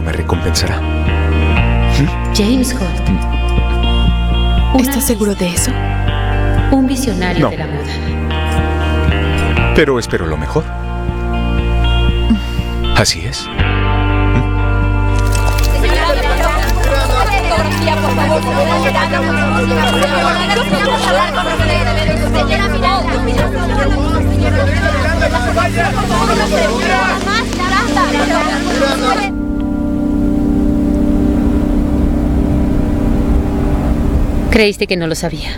me recompensará. James Holt. ¿Estás seguro de eso? Un visionario No. de la moda. Pero espero lo mejor. Así es. Creíste que no lo sabía.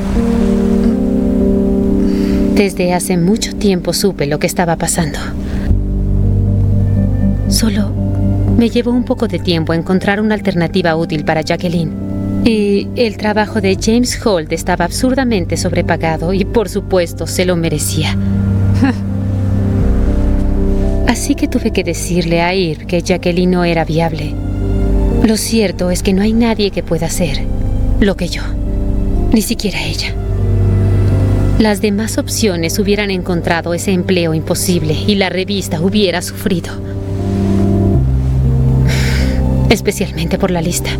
Desde hace mucho tiempo supe lo que estaba pasando. Solo me llevó un poco de tiempo encontrar una alternativa útil para Jacqueline. Y el trabajo de James Holt estaba absurdamente sobrepagado y, por supuesto, se lo merecía. Así que tuve que decirle a Ir que Jacqueline no era viable. Lo cierto es que no hay nadie que pueda hacer lo que yo, ni siquiera ella. Las demás opciones hubieran encontrado ese empleo imposible y la revista hubiera sufrido. Especialmente por la lista.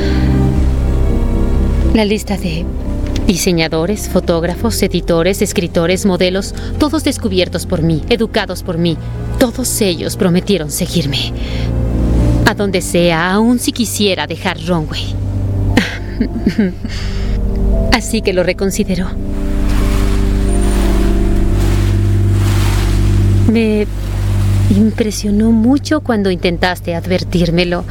La lista de diseñadores, fotógrafos, editores, escritores, modelos, todos descubiertos por mí, educados por mí. Todos ellos prometieron seguirme. A donde sea, aun si quisiera dejar Runway. Así que lo reconsideró. Me impresionó mucho cuando intentaste advertírmelo.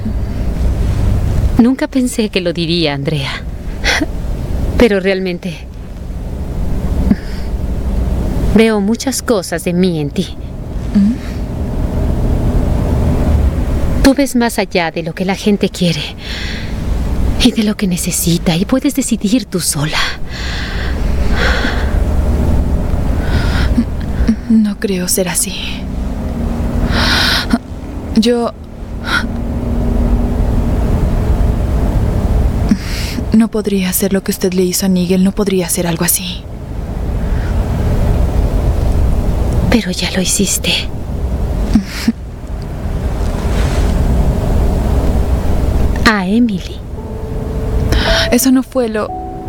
Nunca pensé que lo diría, Andrea. Pero realmente veo muchas cosas de mí en ti. Tú ves más allá de lo que la gente quiere y de lo que necesita, y puedes decidir tú sola. No creo ser así. Yo no podría hacer lo que usted le hizo a Nigel. No podría hacer algo así. Pero ya lo hiciste. A Emily. Eso no fue lo...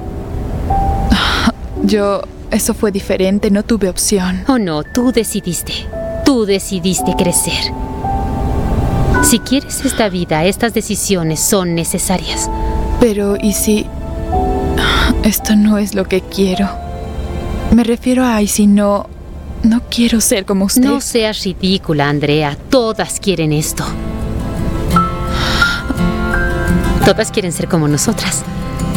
Eso fue diferente. No tuve opción. Oh, no, tú decidiste. Tú decidiste crecer. Si quieres esta vida, estas decisiones son necesarias. Pero, ¿y si... esto no es lo que quiero? Me refiero a, ¿y si no... no quiero ser como usted? No seas ridícula, Andrea. Todas quieren esto. Todas quieren ser como nosotras.